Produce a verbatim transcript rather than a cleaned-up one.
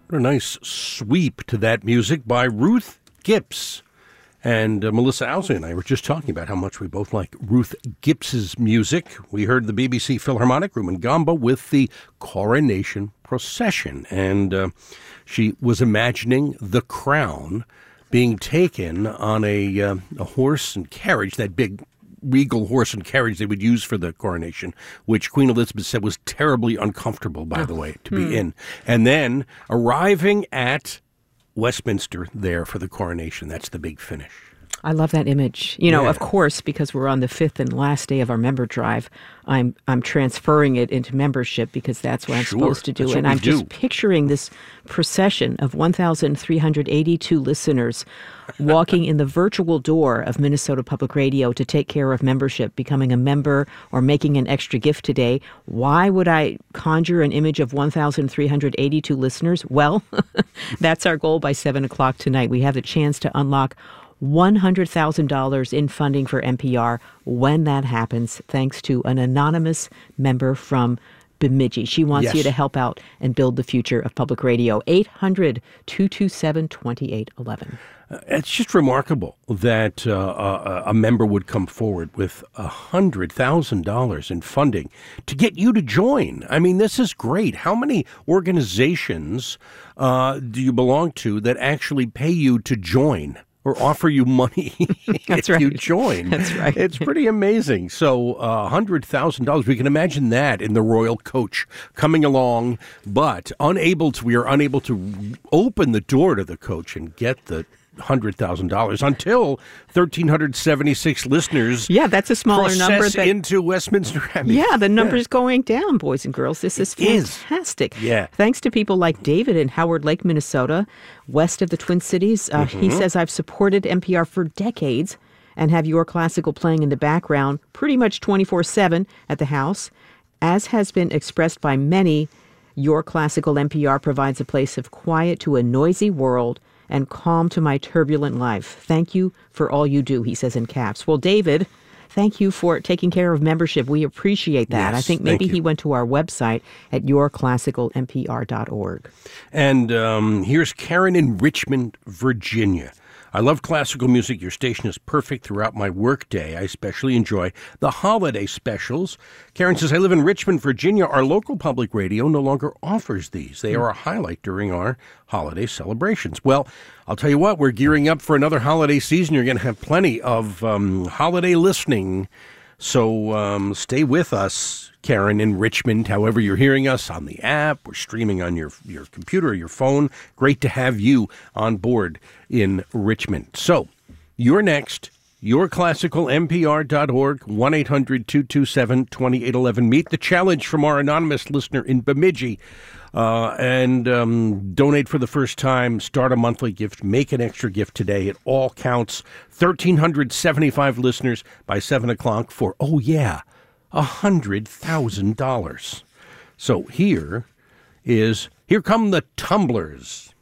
What a nice sweep to that music by Ruth Gibbs. And uh, Melissa Owsley and I were just talking about how much we both like Ruth Gibbs's music. We heard the B B C Philharmonic Rumangamba with the Coronation Procession. And uh, she was imagining the crown being taken on a, uh, a horse and carriage, that big regal horse and carriage they would use for the coronation, which Queen Elizabeth said was terribly uncomfortable, by the way, to be Hmm. in. And then arriving at Westminster there for the coronation. That's the big finish. I love that image. You know, Yeah. of course, because we're on the fifth and last day of our member drive, I'm I'm transferring it into membership because that's what I'm Sure, supposed to do. that's what And we I'm just do. picturing this procession of one thousand three hundred eighty-two listeners walking in the virtual door of Minnesota Public Radio to take care of membership, becoming a member or making an extra gift today. Why would I conjure an image of one thousand three hundred eighty-two listeners? Well, that's our goal by seven o'clock tonight. We have the chance to unlock one hundred thousand dollars in funding for N P R when that happens, thanks to an anonymous member from Bemidji. She wants Yes. you to help out and build the future of public radio. eight hundred, two two seven, two eight one one. Uh, It's just remarkable that uh, a, a member would come forward with one hundred thousand dollars in funding to get you to join. I mean, this is great. How many organizations uh, do you belong to that actually pay you to join or offer you money That's if you right. join? That's right. It's pretty amazing. So uh, one hundred thousand dollars, we can imagine that in the royal coach coming along, but unable to, we are unable to open the door to the coach and get the one hundred thousand dollars until one thousand three hundred seventy-six listeners Yeah, that's a smaller process number. That, into Westminster Abbey. yeah, the number's going down, boys and girls. This is It is. fantastic. Yeah. Thanks to people like David in Howard Lake, Minnesota, west of the Twin Cities. Uh, He Mm-hmm. says, I've supported N P R for decades and have your classical playing in the background pretty much twenty-four seven at the house. As has been expressed by many, your classical N P R provides a place of quiet to a noisy world and calm to my turbulent life. Thank you for all you do, he says in caps. Well, David, thank you for taking care of membership. We appreciate that. Yes, I think thank maybe you. he went to our website at your classical N P R dot org. And um, here's Karen in Richmond, Virginia. I love classical music. Your station is perfect throughout my workday. I especially enjoy the holiday specials. Karen says, I live in Richmond, Virginia. Our local public radio no longer offers these. They are a highlight during our holiday celebrations. Well, I'll tell you what, we're gearing up for another holiday season. You're going to have plenty of um, holiday listening. So um, stay with us, Karen in Richmond, however you're hearing us on the app or streaming on your, your computer or your phone. Great to have you on board in Richmond. So you're next. Your classical N P R dot org, one eight hundred, two two seven, two eight one one. Meet the challenge from our anonymous listener in Bemidji. Uh, and um, donate for the first time, start a monthly gift, make an extra gift today. It all counts. one thousand three hundred seventy-five listeners by seven o'clock for, oh yeah, one hundred thousand dollars. So here is, here come the tumblers.